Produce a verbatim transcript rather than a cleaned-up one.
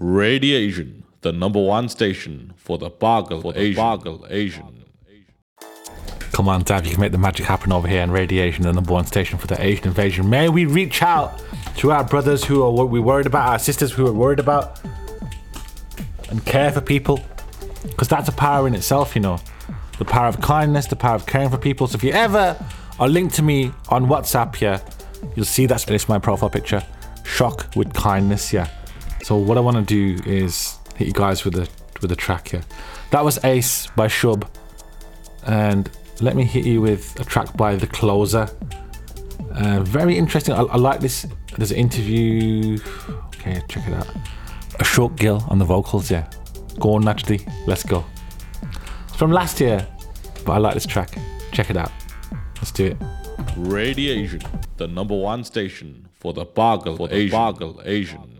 Radiation, the number one station for the Bargle Asian. Bargle Asian. Come on, Dav, you can make the magic happen over here on Radiation, the number one station for the Asian invasion. May we reach out to our brothers who are what we're worried about, our sisters who are worried about, and care for people. Because that's a power in itself, you know. The power of kindness, the power of caring for people. So if you ever are linked to me on WhatsApp, yeah, you'll see that's it's my profile picture. Shock with kindness, yeah. So what I want to do is hit you guys with a with a track here. That was Ace by Shub, and let me hit you with a track by The Closer. Uh, very interesting. I, I like this. There's an interview. Okay, check it out. Ashok Gill on the vocals. Yeah, go on naturally. Let's go. It's from last year, but I like this track. Check it out. Let's do it. Radiation, the number one station for the Bargle Asian. Bargle Asian.